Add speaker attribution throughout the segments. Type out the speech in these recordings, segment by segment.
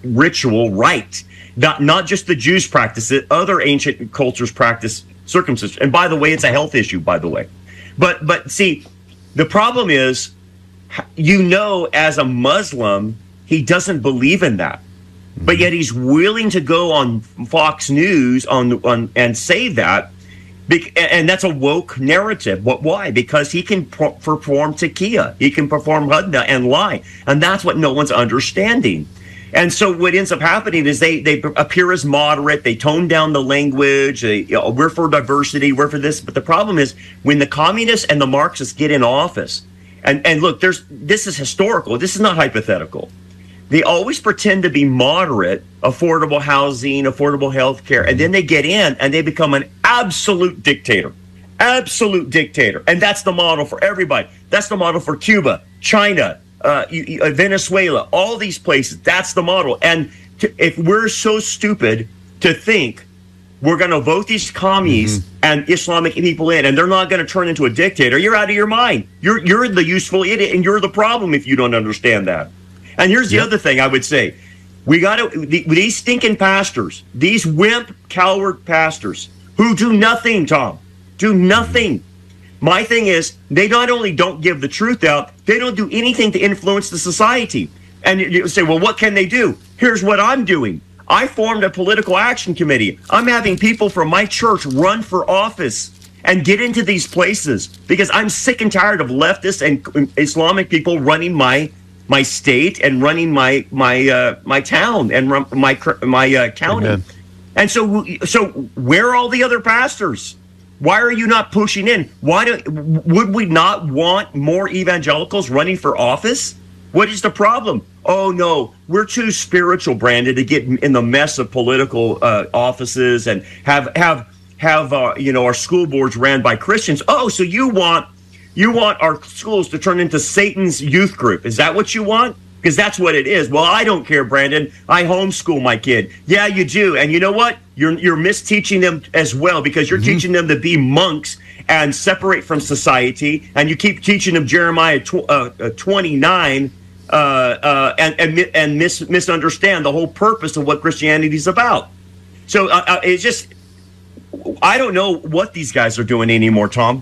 Speaker 1: ritual rite. Not just the Jews practice it, other ancient cultures practice circumcision. And by the way, it's a health issue, by the way. But see, the problem is, as a Muslim, he doesn't believe in that. But yet he's willing to go on Fox News and say that. And that's a woke narrative. Why? Because he can perform taqiyya. He can perform hudna and lie. And that's what no one's understanding. And so what ends up happening is they appear as moderate. They tone down the language. We're for diversity. We're for this. But the problem is when the communists and the Marxists get in office, and look, this is historical. This is not hypothetical. They always pretend to be moderate, affordable housing, affordable health care, and then they get in and they become an absolute dictator. Absolute dictator. And that's the model for everybody. That's the model for Cuba, China, Venezuela, all these places. That's the model. And if we're so stupid to think we're going to vote these commies and Islamic people in, and they're not going to turn into a dictator, you're out of your mind. You're the useful idiot, and you're the problem if you don't understand that. And here's the other thing I would say. We got to, these stinking pastors, these wimp, coward pastors who do nothing, Tom, do nothing. My thing is, they not only don't give the truth out, they don't do anything to influence the society. And you say, well, what can they do? Here's what I'm doing. I formed a political action committee. I'm having people from my church run for office and get into these places because I'm sick and tired of leftists and Islamic people running my state and running my town and my county. Amen. And so where are all the other pastors? Why are you not pushing in? Would we not want more evangelicals running for office? What is the problem? Oh no, we're too spiritual, Brandon, to get in the mess of political offices and have our school boards ran by Christians. Oh, so you want our schools to turn into Satan's youth group. Is that what you want? Because that's what it is. Well, I don't care, Brandon. I homeschool my kid. Yeah, you do. And you know what? You're misteaching them as well because you're teaching them to be monks and separate from society. And you keep teaching them Jeremiah 29 and misunderstand the whole purpose of what Christianity is about. So it's just, I don't know what these guys are doing anymore, Tom.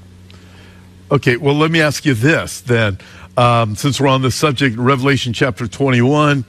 Speaker 2: Okay, well, let me ask you this then. Since we're on the subject, Revelation chapter 21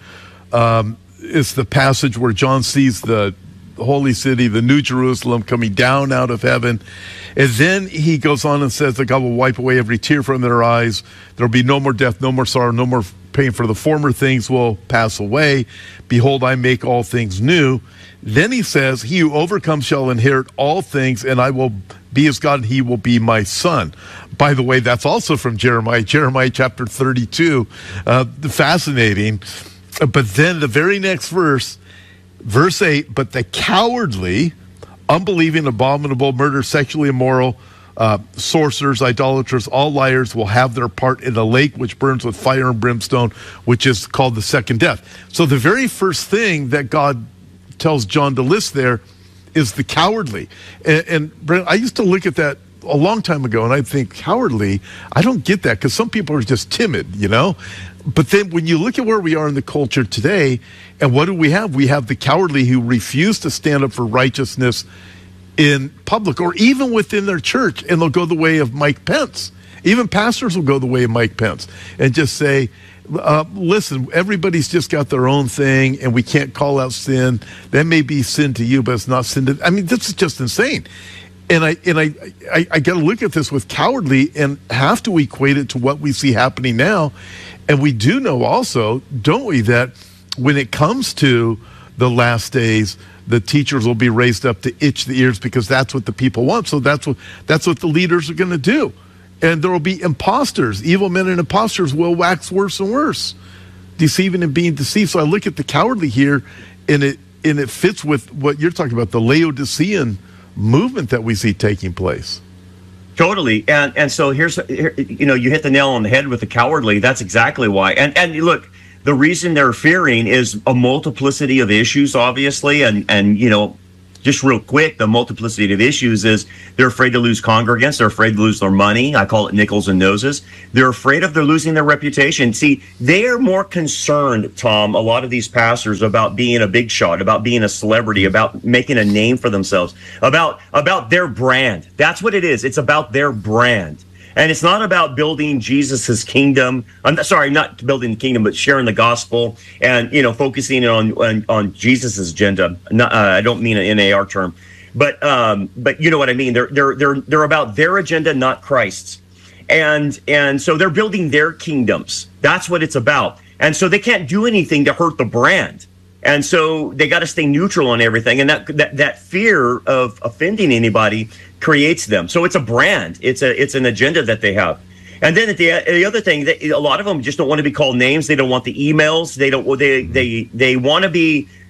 Speaker 2: is the passage where John sees the holy city, the New Jerusalem, coming down out of heaven. And then he goes on and says that God will wipe away every tear from their eyes. There will be no more death, no more sorrow, no more pain, for the former things will pass away. Behold, I make all things new. Then he says, he who overcomes shall inherit all things, and I will be his God, and he will be my son. By the way, that's also from Jeremiah chapter 32. Fascinating. But then the very next verse 8, but the cowardly, unbelieving, abominable, murder, sexually immoral, sorcerers, idolaters, all liars will have their part in the lake which burns with fire and brimstone, which is called the second death. So the very first thing that God tells John to list there is the cowardly. And Brent, I used to look at that a long time ago, and I think, cowardly, I don't get that, because some people are just timid, you know? But then when you look at where we are in the culture today, and what do? We have the cowardly who refuse to stand up for righteousness in public or even within their church, and they'll go the way of Mike Pence. Even pastors will go the way of Mike Pence and just say, listen, everybody's just got their own thing, and we can't call out sin. That may be sin to you, but it's not sin to... I mean, this is just insane. And I got to look at this with cowardly and have to equate it to what we see happening now. And we do know also, don't we, that when it comes to the last days, the teachers will be raised up to itch the ears, because that's what the people want. So that's what the leaders are going to do. And there will be imposters. Evil men and imposters will wax worse and worse, deceiving and being deceived. So I look at the cowardly here, and it fits with what you're talking about, the Laodicean movement that we see taking place.
Speaker 1: Totally. And so here, you hit the nail on the head with the cowardly. That's exactly why. And look, the reason they're fearing is a multiplicity of issues, obviously. And just real quick, the multiplicity of issues is they're afraid to lose congregants. They're afraid to lose their money. I call it nickels and noses. They're afraid of losing their reputation. See, they are more concerned, Tom, a lot of these pastors, about being a big shot, about being a celebrity, about making a name for themselves, about their brand. That's what it is. It's about their brand. And it's not about building Jesus's kingdom. I'm sorry, not building the kingdom, but sharing the gospel and, focusing on Jesus's agenda. I don't mean an NAR term, but you know what I mean. They're about their agenda, not Christ's. And so they're building their kingdoms. That's what it's about. And so they can't do anything to hurt the brand. And so they got to stay neutral on everything. And that fear of offending anybody creates them. So it's a brand. It's an agenda that they have. And then the other thing, a lot of them just don't want to be called names. They don't want the emails. They want to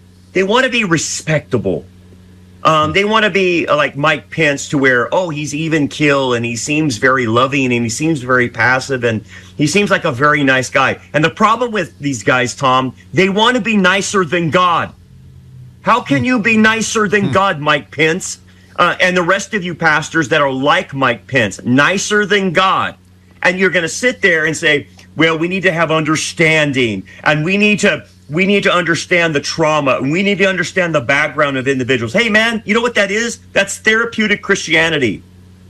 Speaker 1: be respectable. They want to be like Mike Pence, to where, he's even keel and he seems very loving and he seems very passive and he seems like a very nice guy. And the problem with these guys, Tom, they want to be nicer than God. How can you be nicer than God, Mike Pence? And the rest of you pastors that are like Mike Pence, nicer than God. And you're going to sit there and say, well, we need to have understanding and we need to understand the trauma. We need to understand the background of individuals. Hey, man, you know what that is? That's therapeutic Christianity.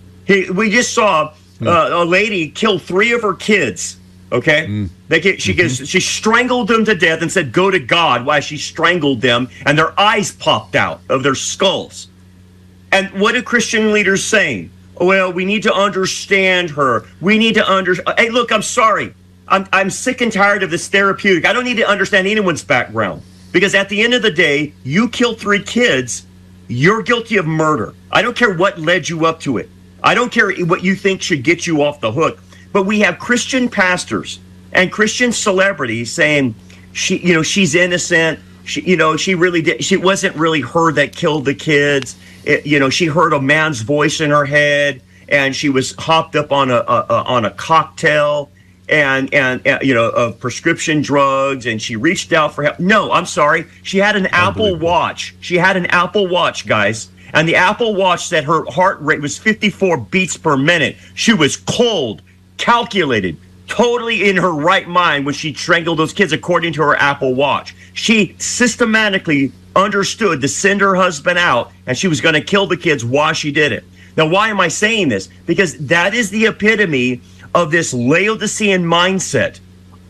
Speaker 1: We just saw a lady kill 3 of her kids. Okay, she strangled them to death and said, "Go to God." While she strangled them, and their eyes popped out of their skulls. And what are Christian leaders saying? Well, we need to understand her. We need to understand. Hey, look, I'm sorry. I'm sick and tired of this therapeutic. I don't need to understand anyone's background, because at the end of the day, you killed 3 kids. You're guilty of murder. I don't care what led you up to it. I don't care what you think should get you off the hook. But we have Christian pastors and Christian celebrities saying she's innocent. She really did. She wasn't really her that killed the kids. She heard a man's voice in her head, and she was hopped up on a cocktail and of prescription drugs, and she reached out for help. No, I'm sorry. She had an Apple Watch. She had an Apple Watch, guys. And the Apple Watch said her heart rate was 54 beats per minute. She was cold, calculated, totally in her right mind when she strangled those kids, according to her Apple Watch. She systematically understood to send her husband out, and she was going to kill the kids while she did it. Now, why am I saying this? Because that is the epitome of this Laodicean mindset.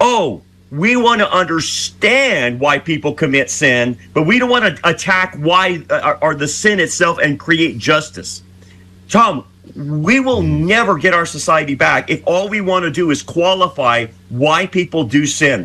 Speaker 1: We want to understand why people commit sin, but we don't want to attack why or the sin itself and create justice. Tom, we will never get our society back if all we want to do is qualify why people do sin.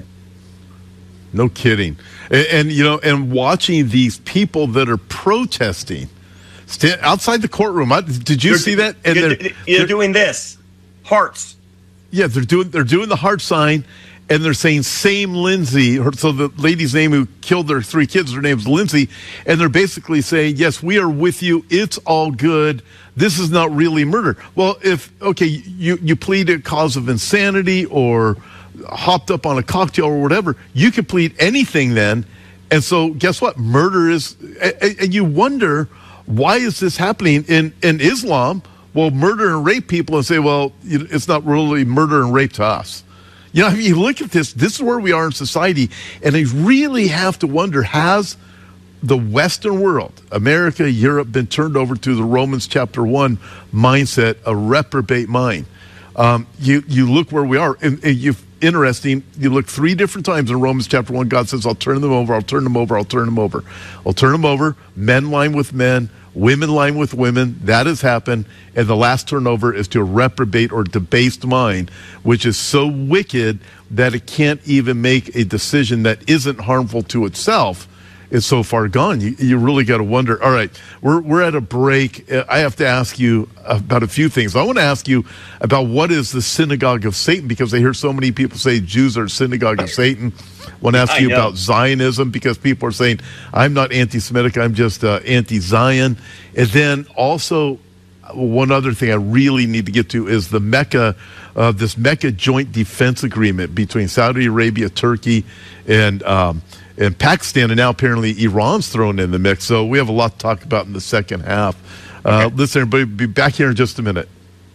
Speaker 2: No kidding. And watching these people that are protesting outside the courtroom. Did you see that? And
Speaker 1: they're doing this. Hearts.
Speaker 2: Yeah, they're doing the heart sign, and they're saying "Same Lindsay." So the lady's name who killed their 3 kids, her name's Lindsay, and they're basically saying, "Yes, we are with you. It's all good. This is not really murder." Well, you plead a cause of insanity or hopped up on a cocktail or whatever, you could plead anything then. And so guess what? Murder is, and you wonder, why is this happening in Islam? Well, murder and rape people and say, well, it's not really murder and rape to us. You look at this is where we are in society, and you really have to wonder, has the Western world, America, Europe, been turned over to the Romans chapter 1 mindset, a reprobate mind? You look where we are, and interesting, you look 3 different times in Romans chapter 1, God says, I'll turn them over, I'll turn them over, I'll turn them over. I'll turn them over, men line with men, women line with women. That has happened. And the last turnover is to a reprobate or debased mind, which is so wicked that it can't even make a decision that isn't harmful to itself. It's so far gone. You really got to wonder. All right, we're at a break. I have to ask you about a few things. I want to ask you about what is the synagogue of Satan, because I hear so many people say Jews are synagogue of Satan. I want to ask you about Zionism, because people are saying, I'm not anti-Semitic, I'm just anti-Zion. And then also, one other thing I really need to get to is the Mecca, this Mecca joint defense agreement between Saudi Arabia, Turkey, and and Pakistan, and now apparently Iran's thrown in the mix. So we have a lot to talk about in the second half. Listen, everybody, be back here in just a minute.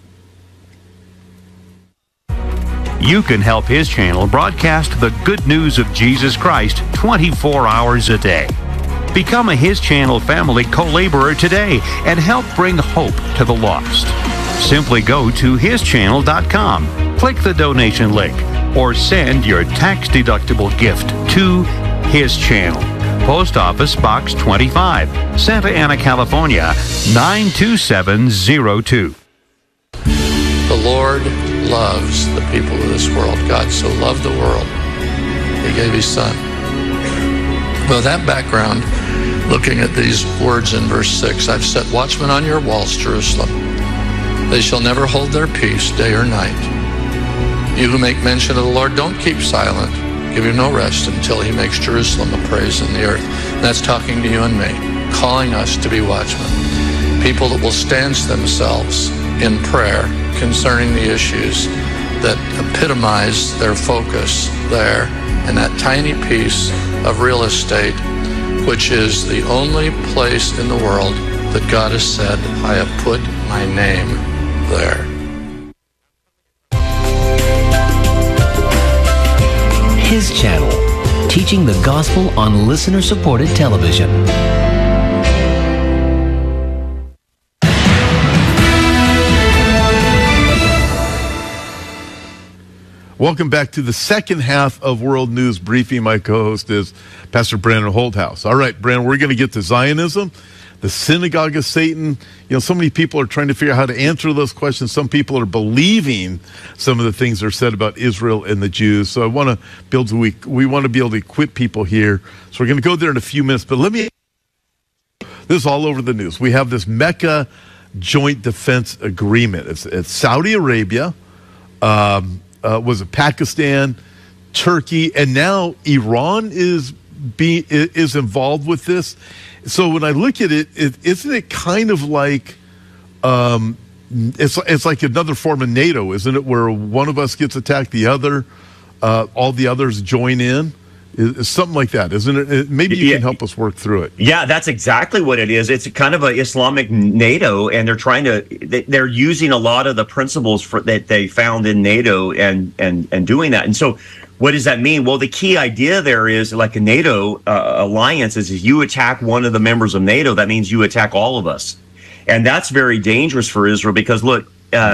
Speaker 3: You can help his channel broadcast the good news of Jesus Christ 24 hours a day. Become a His Channel family co-laborer today and help bring hope to the lost. Simply go to hischannel.com, click the donation link, or send your tax-deductible gift to His Channel. Post Office Box 25, Santa Ana, California, 92702.
Speaker 4: The Lord loves the people of this world. God so loved the world, He gave His Son. Well, that background, looking at these words in verse 6, I've set watchmen on your walls, Jerusalem. They shall never hold their peace day or night. You who make mention of the Lord, don't keep silent. Give Him no rest until He makes Jerusalem a praise in the earth. And that's talking to you and me, calling us to be watchmen. People that will stance themselves in prayer concerning the issues that epitomize their focus there in that tiny piece of real estate, which is the only place in the world that God has said, I have put my name there.
Speaker 5: His Channel, teaching the gospel on listener-supported television.
Speaker 2: Welcome back to the second half of World News Briefing. My co-host is Pastor Brandon Holthouse. All right, Brandon, we're going to get to Zionism, the synagogue of Satan. You know, so many people are trying to figure out how to answer those questions. Some people are believing some of the things that are said about Israel and the Jews. So I want to we want to be able to equip people here. So we're going to go there in a few minutes. But this is all over the news. We have this Mecca Joint Defense Agreement. It's Saudi Arabia. Was it Pakistan, Turkey, and now Iran is involved with this. So when I look at it, isn't it kind of like it's like another form of NATO, isn't it? Where one of us gets attacked, the other, all the others join in. It's something like that, isn't it? Maybe you can help us work through it.
Speaker 1: Yeah, that's exactly what it is. It's kind of an Islamic NATO, and they're using a lot of the principles that they found in NATO and doing that. And so, what does that mean? Well, the key idea there is, like a NATO alliance, is if you attack one of the members of NATO, that means you attack all of us, and that's very dangerous for Israel because look.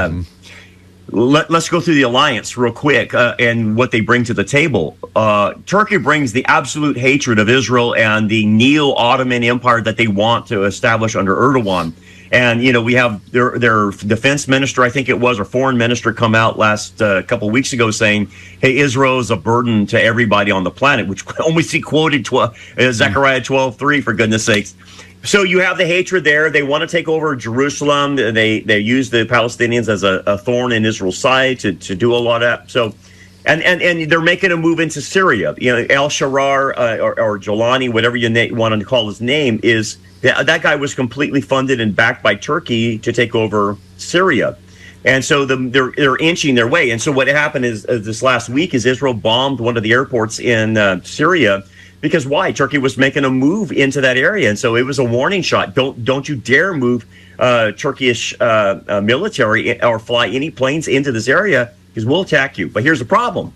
Speaker 1: Let's go through the alliance real quick and what they bring to the table. Turkey brings the absolute hatred of Israel and the Neo-Ottoman Empire that they want to establish under Erdogan. And, you know, we have their defense minister, I think it was, or foreign minister, come out last couple of weeks ago saying, hey, Israel is a burden to everybody on the planet, which only see quoted Zechariah 12:3, for goodness sakes. So you have the hatred there. They want to take over Jerusalem. They use the Palestinians as a thorn in Israel's side to do a lot of that. So, and they're making a move into Syria. You know, El-Sharar or Jolani, whatever you want to call his name, is that guy was completely funded and backed by Turkey to take over Syria. And so they're inching their way. And so what happened is this last week is Israel bombed one of the airports in Syria. Because why? Turkey was making a move into that area, and so it was a warning shot. Don't you dare move Turkish military or fly any planes into this area, because we'll attack you. But here's the problem: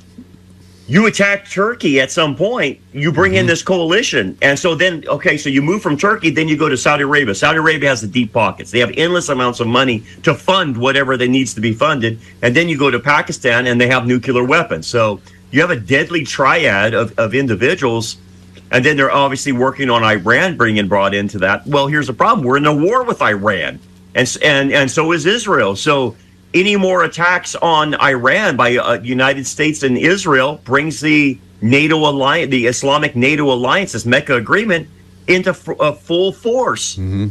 Speaker 1: you attack Turkey at some point, you bring in this coalition, and so then so you move from Turkey, then you go to Saudi Arabia. Saudi Arabia has the deep pockets; they have endless amounts of money to fund whatever that needs to be funded, and then you go to Pakistan, and they have nuclear weapons. So you have a deadly triad of individuals, and then they're obviously working on Iran being brought into that. Well, here's the problem. We're in a war with Iran, and so is Israel. So any more attacks on Iran by United States and Israel brings the NATO alliance, the Islamic NATO alliance, this Mecca agreement, into full force. And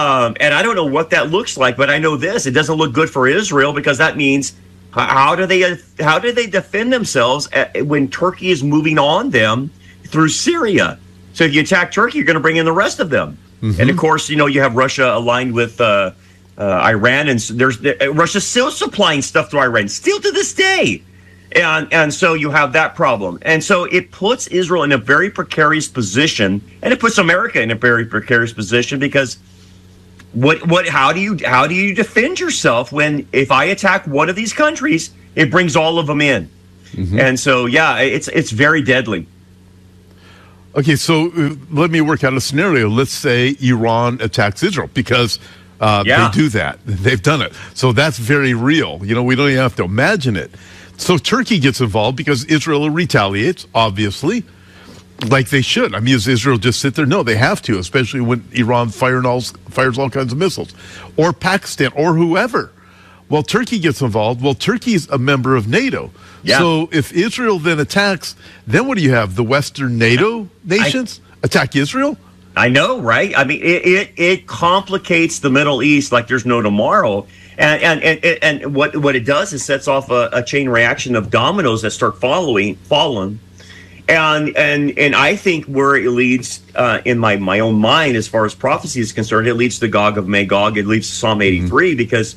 Speaker 1: I don't know what that looks like, but I know this. It doesn't look good for Israel, because that means how do they defend themselves when Turkey is moving on them through Syria? So if you attack Turkey, you're going to bring in the rest of them. And of course, you know, you have Russia aligned with Iran, and Russia's still supplying stuff to Iran, still to this day. And so you have that problem. And so it puts Israel in a very precarious position, and it puts America in a very precarious position, because how do you defend yourself when, if I attack one of these countries, it brings all of them in? Mm-hmm. And so, yeah, it's very deadly.
Speaker 2: Okay, so let me work out a scenario. Let's say Iran attacks Israel, because they do that. They've done it. So that's very real. You know, we don't even have to imagine it. So Turkey gets involved because Israel retaliates, obviously, like they should. I mean, does Israel just sit there? No, they have to, especially when Iran fires all kinds of missiles, or Pakistan, or whoever. Well, Turkey gets involved. Well, Turkey's a member of NATO. Yeah. So if Israel then attacks, then what do you have? The Western NATO nations attack Israel?
Speaker 1: I know, right? I mean, it complicates the Middle East like there's no tomorrow. And what it does is sets off a chain reaction of dominoes that start falling. And I think where it leads, in my own mind, as far as prophecy is concerned, it leads to Gog of Magog. It leads to Psalm 83, because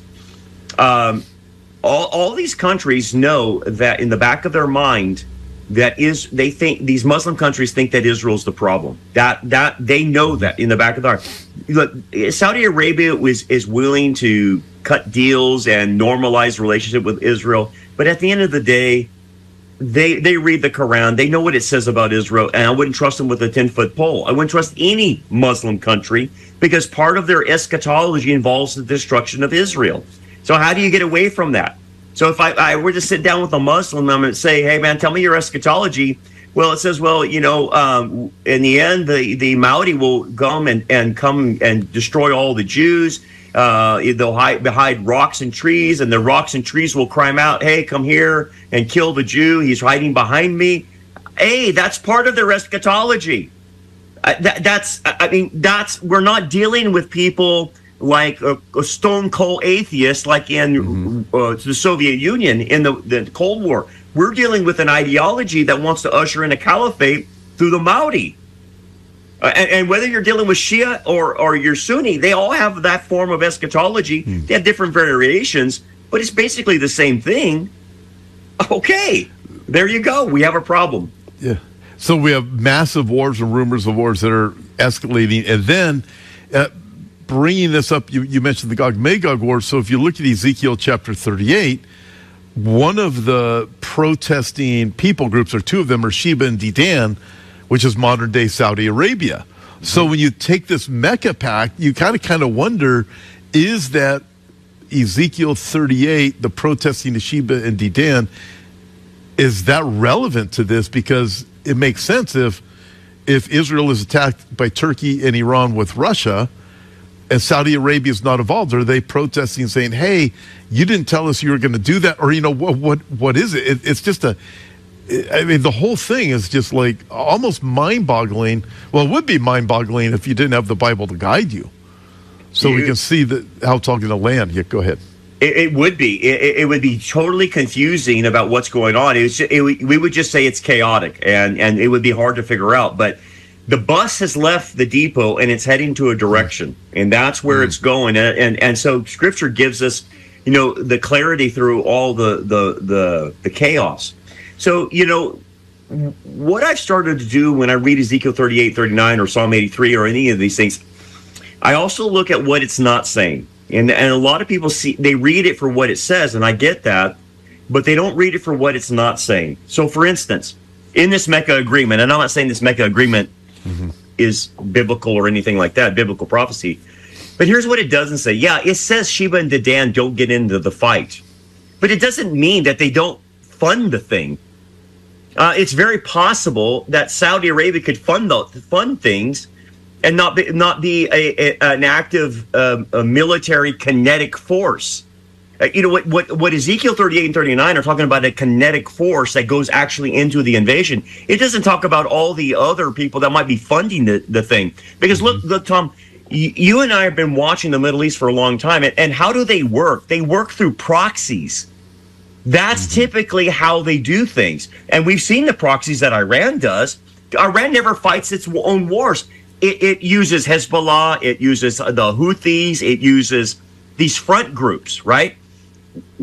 Speaker 1: all these countries know that in the back of their mind, they think these Muslim countries think that Israel's the problem. That they know that in the back of their heart. Look, Saudi Arabia is willing to cut deals and normalize relationship with Israel, but at the end of the day, they read the Quran. They know what it says about Israel, and I wouldn't trust them with a 10-foot pole. I wouldn't trust any Muslim country, because part of their eschatology involves the destruction of Israel. So how do you get away from that? So if I were to sit down with a Muslim, I'm going to say, hey, man, tell me your eschatology. Well, it says, well, you know, in the end, the Mahdi will come and destroy all the Jews. They'll hide behind rocks and trees, and the rocks and trees will cry out, hey, come here and kill the Jew. He's hiding behind me. Hey, that's part of their eschatology. We're not dealing with people like a stone cold atheist, like in the Soviet Union in the Cold War. We're dealing with an ideology that wants to usher in a caliphate through the Mahdi. And whether you're dealing with Shia or you're Sunni, they all have that form of eschatology. They have different variations, but it's basically the same thing. Okay, there you go. We have a problem.
Speaker 2: Yeah. So we have massive wars and rumors of wars that are escalating. And then bringing this up, you mentioned the Gog-Magog war. So if you look at Ezekiel chapter 38, one of the protesting people groups, or two of them, are Sheba and Dedan, which is modern-day Saudi Arabia. So when you take this Mecca pact, you kind of wonder, is that Ezekiel 38, the protesting to Sheba and Dedan, is that relevant to this? Because it makes sense if Israel is attacked by Turkey and Iran with Russia, and Saudi Arabia is not involved, are they protesting saying, hey, you didn't tell us you were going to do that? Or, you know, what is it? It's just the whole thing is just like almost mind-boggling. Well, it would be mind-boggling if you didn't have the Bible to guide you. So we can see how it's all going to land. Yeah, go ahead.
Speaker 1: It would be. It would be totally confusing about what's going on. We would just say it's chaotic, and it would be hard to figure out. But the bus has left the depot, and it's heading to a direction, and that's where it's going. And so Scripture gives us, you know, the clarity through all the chaos. So, you know, what I've started to do when I read Ezekiel 38, 39, or Psalm 83, or any of these things, I also look at what it's not saying. And a lot of people they read it for what it says, and I get that, but they don't read it for what it's not saying. So, for instance, in this Mecca agreement, and I'm not saying this Mecca agreement is biblical or anything like that, biblical prophecy, but here's what it doesn't say. Yeah, it says Sheba and Dedan don't get into the fight, but it doesn't mean that they don't fund the thing. It's very possible that Saudi Arabia could fund things and not be an active military kinetic force. You know what Ezekiel 38 and 39 are talking about, a kinetic force that goes actually into the invasion. It doesn't talk about all the other people that might be funding the thing. Because look, Tom, you and I have been watching the Middle East for a long time, and how do they work? They work through proxies. That's typically how they do things. And we've seen the proxies that Iran does. Iran never fights its own wars. It uses Hezbollah, it uses the Houthis, it uses these front groups, right?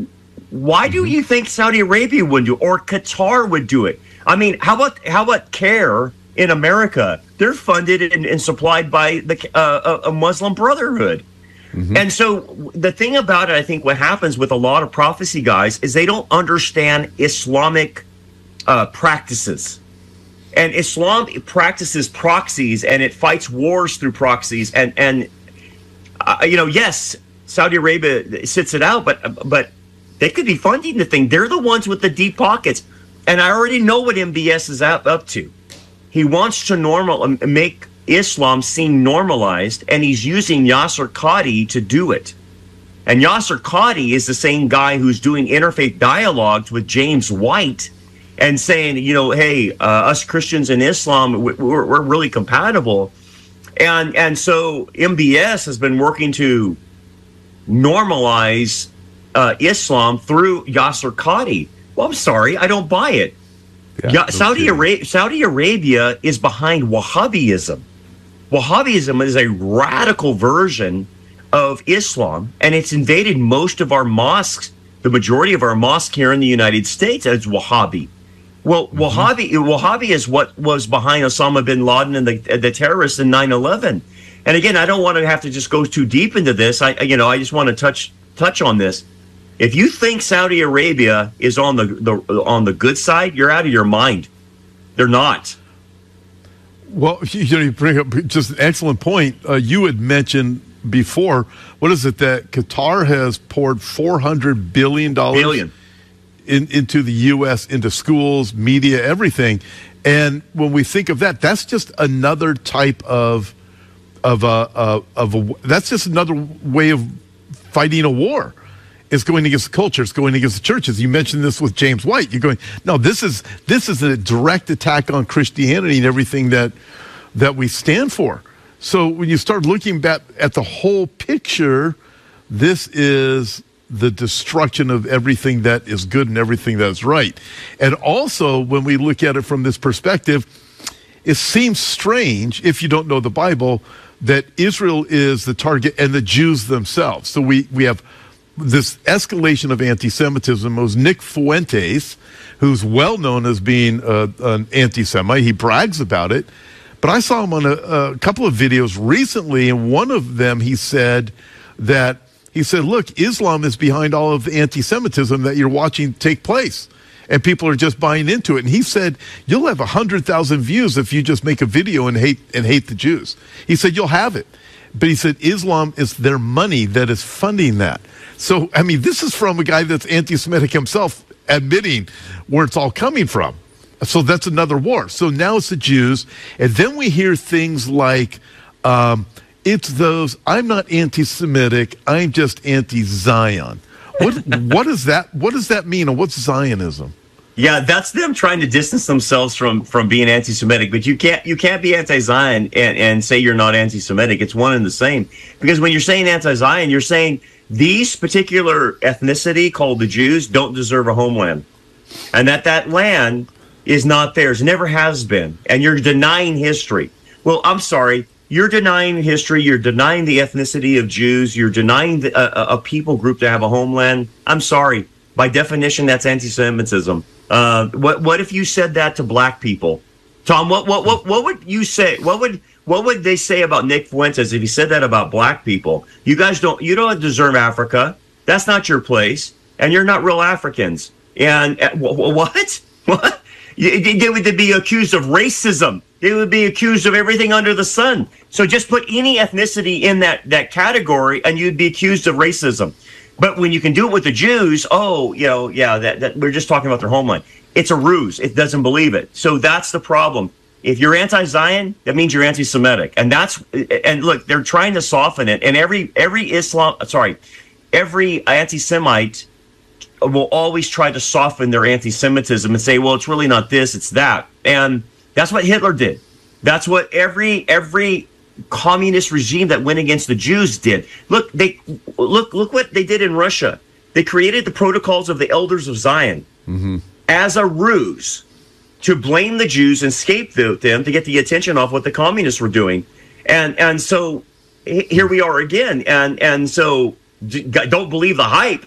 Speaker 1: Why do you think Saudi Arabia would do it, or Qatar would do it? I mean, how about CARE in America? They're funded and supplied by a Muslim Brotherhood. And so the thing about it, I think what happens with a lot of prophecy guys is they don't understand Islamic practices. And Islam practices proxies, and it fights wars through proxies. And yes, Saudi Arabia sits it out, but they could be funding the thing. They're the ones with the deep pockets. And I already know what MBS is up to. He wants to make Islam seem normalized, and he's using Yasser Qadhi to do it. And Yasser Qadhi is the same guy who's doing interfaith dialogues with James White and saying, hey, us Christians and Islam, we're really compatible. And so MBS has been working to normalize Islam through Yasser Qadhi. Well, I'm sorry, I don't buy it. Yeah, Saudi Arabia is behind Wahhabism. Wahhabism is a radical version of Islam, and it's invaded most of our mosques, the majority of our mosques here in the United States, as Wahhabi. Well, Wahhabi is what was behind Osama bin Laden and the terrorists in 9/11. And again, I don't want to have to just go too deep into this. I just want to touch on this. If you think Saudi Arabia is on the good side, you're out of your mind. They're not.
Speaker 2: Well, you bring up just an excellent point. You had mentioned before, what is it, that Qatar has poured $400 billion into the U.S., into schools, media, everything. And when we think of that, that's just another type that's just another way of fighting a war. It's going against the culture. It's going against the churches. You mentioned this with James White. You're going, no, this is a direct attack on Christianity and everything that we stand for. So when you start looking back at the whole picture, this is the destruction of everything that is good and everything that is right. And also, when we look at it from this perspective, it seems strange, if you don't know the Bible, that Israel is the target and the Jews themselves. So we have this escalation of anti-Semitism. It was Nick Fuentes, who's well known as being an anti-Semite. He brags about it. But I saw him on a couple of videos recently, and one of them he said, look, Islam is behind all of the anti-Semitism that you're watching take place. And people are just buying into it. And he said, you'll have 100,000 views if you just make a video and hate the Jews. He said, you'll have it. But he said, Islam is their money that is funding that. So, I mean, this is from a guy that's anti-Semitic himself admitting where it's all coming from. So that's another war. So now it's the Jews. And then we hear things like, it's those, I'm not anti-Semitic, I'm just anti-Zion. What does that mean? And what's Zionism?
Speaker 1: Yeah, that's them trying to distance themselves from being anti-Semitic. But you can't be anti-Zion and say you're not anti-Semitic. It's one and the same. Because when you're saying anti-Zion, you're saying these particular ethnicity called the Jews don't deserve a homeland. And that land is not theirs, never has been. And you're denying history. Well, I'm sorry. You're denying history. You're denying the ethnicity of Jews. You're denying a people group to have a homeland. I'm sorry. By definition, that's anti-Semitism. What if you said that to black people? Tom, what would you say? What would they say about Nick Fuentes if he said that about black people? You don't deserve Africa. That's not your place. And you're not real Africans. And what? They would be accused of racism. They would be accused of everything under the sun. So just put any ethnicity in that category, and you'd be accused of racism. But when you can do it with the Jews, that we're just talking about their homeland. It's a ruse. It doesn't believe it. So that's the problem. If you're anti-Zion, that means you're anti-Semitic, and look, they're trying to soften it. And every anti-Semite will always try to soften their anti-Semitism and say, well, it's really not this, it's that. And that's what Hitler did. That's what every communist regime that went against the Jews did. Look what they did in Russia. They created the Protocols of the Elders of Zion as a ruse to blame the Jews and scapegoat them to get the attention off what the communists were doing. And so here we are again. And so don't believe the hype.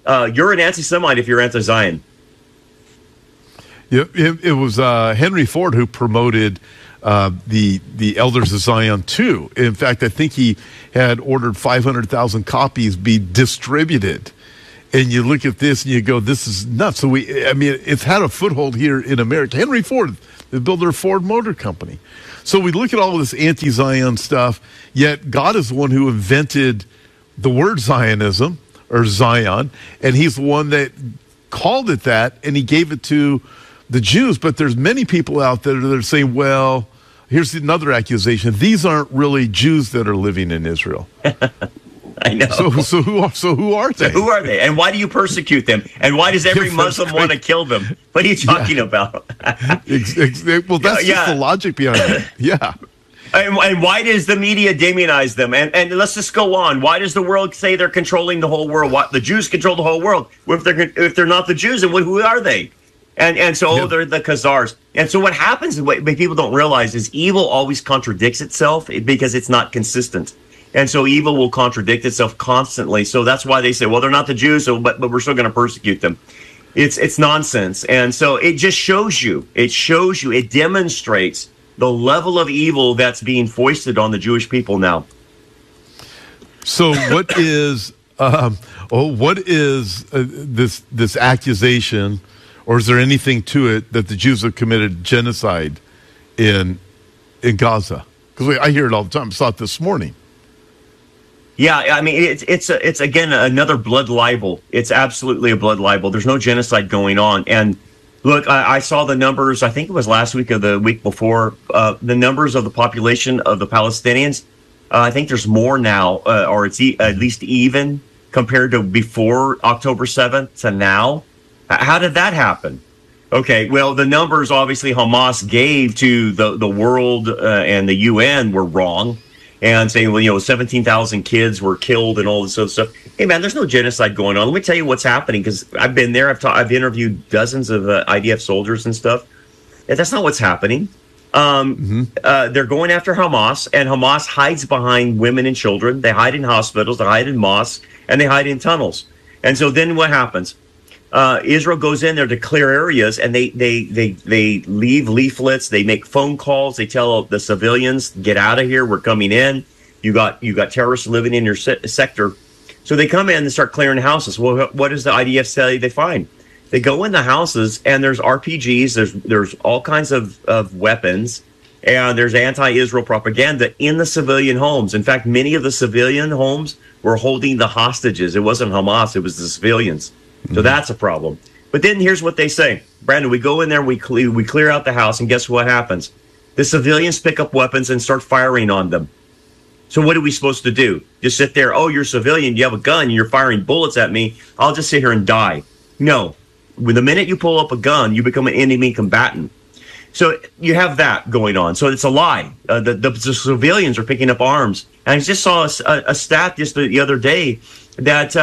Speaker 1: you're an anti-Semite if you're anti-Zion.
Speaker 2: Yeah, it was Henry Ford who promoted the Elders of Zion too. In fact, I think he had ordered 500,000 copies be distributed. And you look at this and you go, this is nuts. So it's had a foothold here in America. Henry Ford, the builder of Ford Motor Company. So we look at all of this anti-Zion stuff, yet God is the one who invented the word Zionism, or Zion, and he's the one that called it that, and he gave it to the Jews. But there's many people out there that are saying, well, here's another accusation. These aren't really Jews that are living in Israel.
Speaker 1: I know.
Speaker 2: So who are they?
Speaker 1: Who are they? And why do you persecute them? And why does every Muslim want to kill them? What are you talking about?
Speaker 2: Well, that's just the logic behind it. Yeah.
Speaker 1: And why does the media demonize them? And let's just go on. Why does the world say they're controlling the whole world? Why, the Jews control the whole world. If they're not the Jews, then who are they? And so they're the Khazars. And so what happens, what people don't realize, is evil always contradicts itself because it's not consistent. And so evil will contradict itself constantly. So that's why they say, well, they're not the Jews, but we're still going to persecute them. It's nonsense. And so it just shows you, it demonstrates the level of evil that's being foisted on the Jewish people now.
Speaker 2: So what is this accusation, or is there anything to it that the Jews have committed genocide in Gaza? Because I hear it all the time. I saw it this morning.
Speaker 1: Yeah, I mean, it's again another blood libel. It's absolutely a blood libel. There's no genocide going on. And look, I saw the numbers. I think it was last week or the week before. The numbers of the population of the Palestinians. I think there's more now, or it's at least even compared to before October 7th to now. How did that happen? Okay, well, the numbers obviously Hamas gave to the world and the UN were wrong. And saying, well, 17,000 kids were killed and all this other stuff. Hey, man, there's no genocide going on. Let me tell you what's happening, because I've been there. I've interviewed dozens of IDF soldiers and stuff. And that's not what's happening. They're going after Hamas, and Hamas hides behind women and children. They hide in hospitals, they hide in mosques, and they hide in tunnels. And so then what happens? Israel goes in there to clear areas, and they leave leaflets. They make phone calls. They tell the civilians, "Get out of here. We're coming in. You got terrorists living in your sector." So they come in and start clearing houses. Well, what does the IDF say they find? They go in the houses, and there's RPGs. There's all kinds of weapons, and there's anti-Israel propaganda in the civilian homes. In fact, many of the civilian homes were holding the hostages. It wasn't Hamas. It was the civilians. So that's a problem. But then here's what they say. Brandon, we go in there, we clear out the house, and guess what happens? The civilians pick up weapons and start firing on them. So what are we supposed to do? Just sit there, oh, you're a civilian, you have a gun, you're firing bullets at me, I'll just sit here and die. No. The minute you pull up a gun, you become an enemy combatant. So you have that going on. So it's a lie. The civilians are picking up arms. And I just saw a stat just the other day that...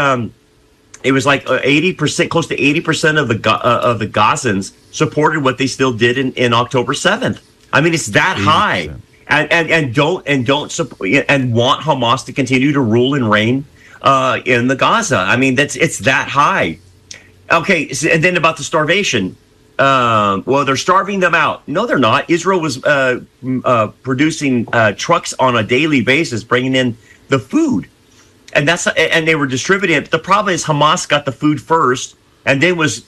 Speaker 1: it was like 80%, close to 80% of the Gazans supported what they still did in October 7th. I mean, it's that 80%. High, and don't support and want Hamas to continue to rule and reign in the Gaza. I mean, it's that high. Okay, so, and then about the starvation. Well, they're starving them out. No, they're not. Israel was producing trucks on a daily basis, bringing in the food. And they were distributing it. The problem is Hamas got the food first, and then was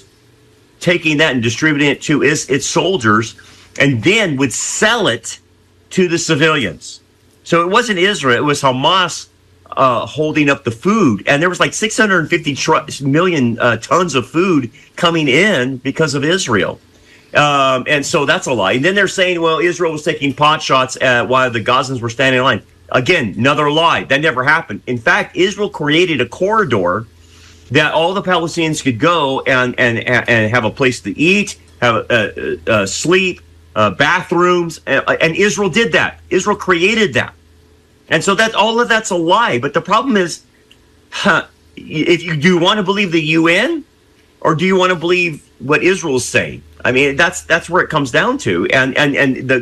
Speaker 1: taking that and distributing it to its soldiers, and then would sell it to the civilians. So it wasn't Israel; it was Hamas holding up the food, and there was like 650 million tons of food coming in because of Israel. And so that's a lie. And then they're saying, well, Israel was taking pot shots while the Gazans were standing in line. Again, another lie. That never happened. In fact, Israel created a corridor that all the Palestinians could go and have a place to eat, have sleep, bathrooms, and Israel did that. Israel created that. And so that all of that's a lie. But the problem is, do you want to believe the UN, or do you want to believe what Israel is saying? I mean, that's where it comes down to, and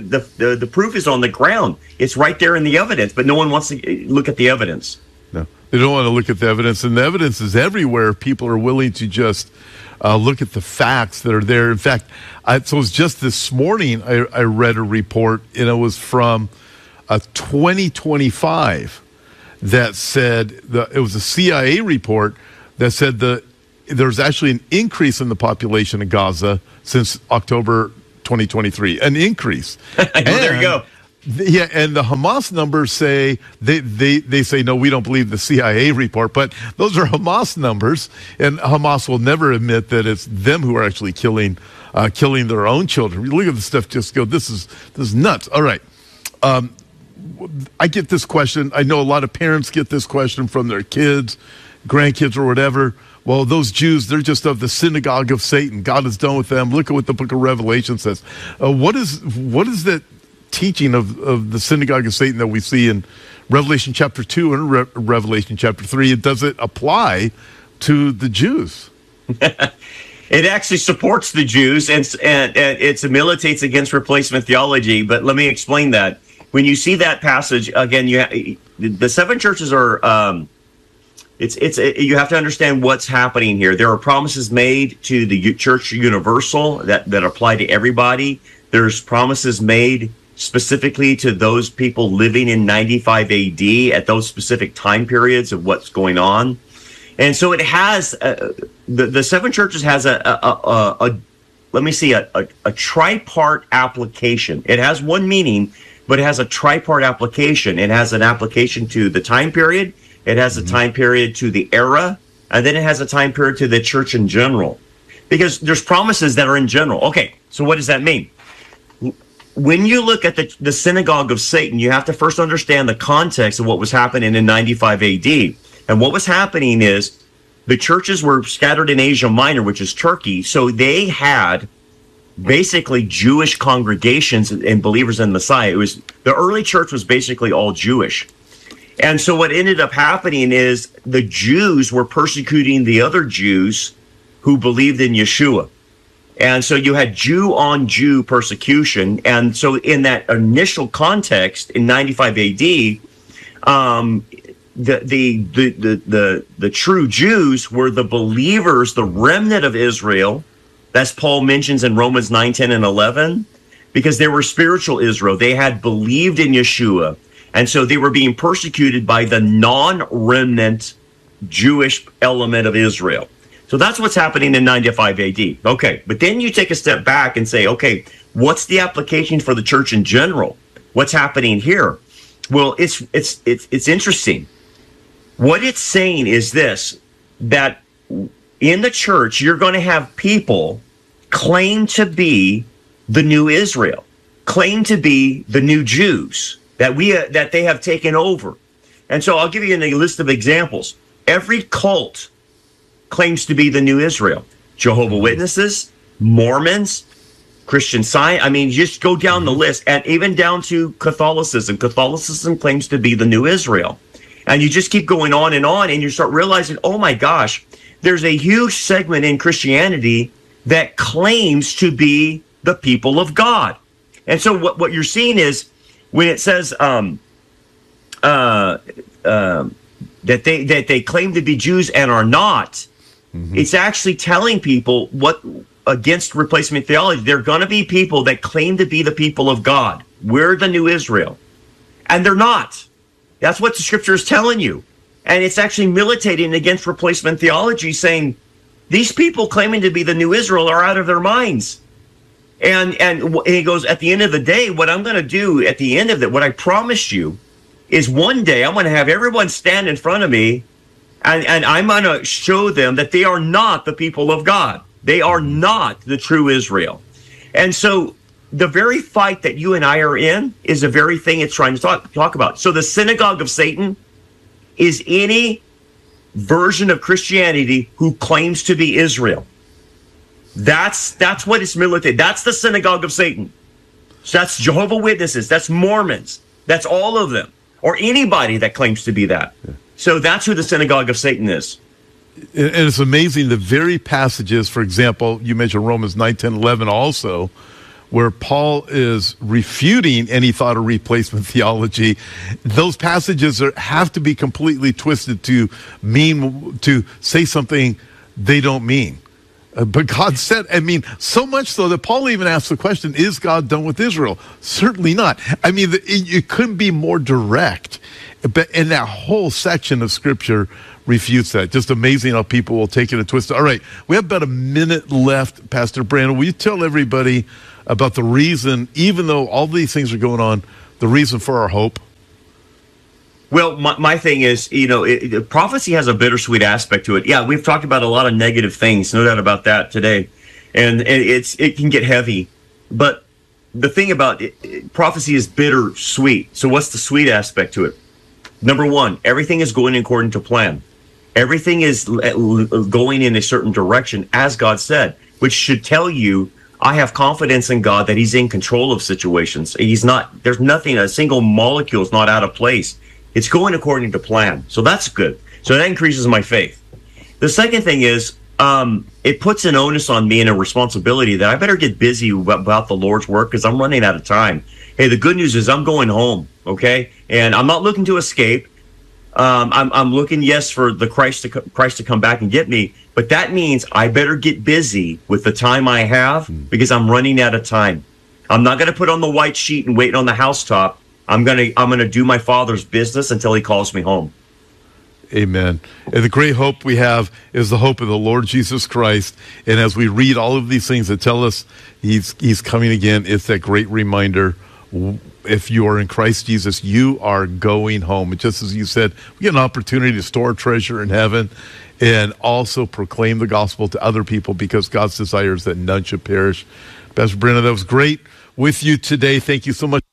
Speaker 1: the proof is on the ground. It's right there in the evidence, but no one wants to look at the evidence.
Speaker 2: No, They don't want to look at the evidence, and the evidence is everywhere. People are willing to just look at the facts that are there. In fact, so it was just this morning I read a report, and it was from 2025 that said, it was a CIA report that said there's actually an increase in the population of Gaza since October 2023, an increase.
Speaker 1: There you go.
Speaker 2: Yeah, and the Hamas numbers say they say no, we don't believe the CIA report, but those are Hamas numbers, and Hamas will never admit that it's them who are actually killing their own children. You look at the stuff, just go, this is nuts. All right, I get this question. I know a lot of parents get this question from their kids, grandkids, or whatever. Well, those Jews, they're just of the synagogue of Satan. God is done with them. Look at what the book of Revelation says. What is that teaching of the synagogue of Satan that we see in Revelation chapter 2 and Revelation chapter 3? Does it apply to the Jews?
Speaker 1: It actually supports the Jews, and it militates against replacement theology. But let me explain that. When you see that passage again, the seven churches are. You have to understand what's happening here. There are promises made to the church universal that apply to everybody. There's promises made specifically to those people living in 95 AD at those specific time periods of what's going on. And so it has, the seven churches has a tripart application. It has one meaning, but it has a tripart application. It has an application to the time period, it has a time period to the era, and then it has a time period to the church in general. Because there's promises that are in general. Okay, so what does that mean? When you look at the synagogue of Satan, you have to first understand the context of what was happening in 95 AD. And what was happening is the churches were scattered in Asia Minor, which is Turkey. So they had basically Jewish congregations and believers in Messiah. The early church was basically all Jewish. And so what ended up happening is the Jews were persecuting the other Jews who believed in Yeshua. And so you had Jew on Jew persecution. And so in that initial context in 95 AD, the true Jews were the believers, the remnant of Israel, as Paul mentions in Romans 9, 10, and 11, because they were spiritual Israel. They had believed in Yeshua. And so they were being persecuted by the non-remnant Jewish element of Israel. So that's what's happening in 95 AD. Okay, but then you take a step back and say, okay, what's the application for the church in general? What's happening here? Well, it's interesting. What it's saying is this, that in the church, you're going to have people claim to be the new Israel, claim to be the new Jews that they have taken over. And so I'll give you a list of examples. Every cult claims to be the new Israel. Jehovah's Witnesses, Mormons, Christian Science. I mean, just go down the list, and even down to Catholicism. Catholicism claims to be the new Israel. And you just keep going on, and you start realizing, oh my gosh, there's a huge segment in Christianity that claims to be the people of God. And so what you're seeing is when it says that they claim to be Jews and are not, it's actually telling people what against replacement theology. There are going to be people that claim to be the people of God. We're the new Israel. And they're not. That's what the scripture is telling you. And it's actually militating against replacement theology, saying these people claiming to be the new Israel are out of their minds. And he goes, at the end of the day, what I'm going to do at the end of it, what I promised you, is one day I'm going to have everyone stand in front of me, and I'm going to show them that they are not the people of God. They are not the true Israel. And so the very fight that you and I are in is the very thing it's trying to talk about. So the synagogue of Satan is any version of Christianity who claims to be Israel. That's what it's militating. That's the synagogue of Satan. So that's Jehovah's Witnesses. That's Mormons. That's all of them. Or anybody that claims to be that. So that's who the synagogue of Satan is.
Speaker 2: And it's amazing, the very passages, for example, you mentioned Romans 9, 10, 11 also, where Paul is refuting any thought of replacement theology, those passages have to be completely twisted to say something they don't mean. But God said, so much so that Paul even asked the question, is God done with Israel? Certainly not. It couldn't be more direct. And that whole section of Scripture refutes that. Just amazing how people will take it and twist it. All right, we have about a minute left. Pastor Brandon, will you tell everybody about the reason, even though all these things are going on, the reason for our hope?
Speaker 1: Well, my thing is, prophecy has a bittersweet aspect to it. Yeah, we've talked about a lot of negative things, no doubt about that today. And it can get heavy. But the thing about prophecy is bittersweet. So what's the sweet aspect to it? Number one, everything is going according to plan. Everything is going in a certain direction, as God said, which should tell you, I have confidence in God that he's in control of situations. There's nothing, a single molecule is not out of place. It's going according to plan. So that's good. So that increases my faith. The second thing is, it puts an onus on me and a responsibility that I better get busy about the Lord's work because I'm running out of time. Hey, the good news is I'm going home, okay? And I'm not looking to escape. I'm looking, yes, for the Christ to come back and get me, but that means I better get busy with the time I have because I'm running out of time. I'm not going to put on the white sheet and wait on the housetop. I'm gonna do my Father's business until he calls me home.
Speaker 2: Amen. And the great hope we have is the hope of the Lord Jesus Christ. And as we read all of these things that tell us he's coming again, it's that great reminder. If you are in Christ Jesus, you are going home. And just as you said, we get an opportunity to store treasure in heaven and also proclaim the gospel to other people because God's desire is that none should perish. Pastor Brenna, that was great with you today. Thank you so much.